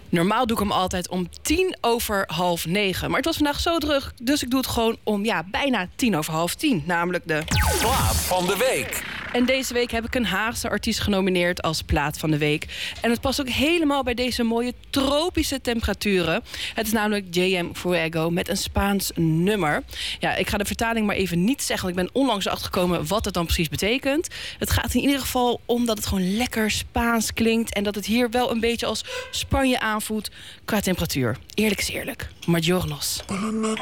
Normaal doe ik hem altijd om 9:10. Maar het was vandaag zo druk, dus ik doe het gewoon om bijna 10:10. Namelijk de Plaat van de week. En deze week heb ik een Haagse artiest genomineerd als plaat van de week. En het past ook helemaal bij deze mooie tropische temperaturen. Het is namelijk J.M. Fuego met een Spaans nummer. Ja, ik ga de vertaling maar even niet zeggen, want ik ben onlangs achtergekomen wat het dan precies betekent. Het gaat in ieder geval om dat het gewoon lekker Spaans klinkt en dat het hier wel een beetje als Spanje aanvoelt qua temperatuur. Eerlijk is eerlijk. Majornos.